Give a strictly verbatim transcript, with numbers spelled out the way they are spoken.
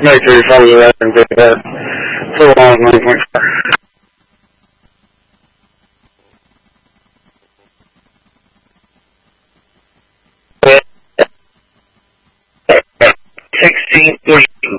Make sure you follow the rest and take that. So long, nine point four. Sixteen forty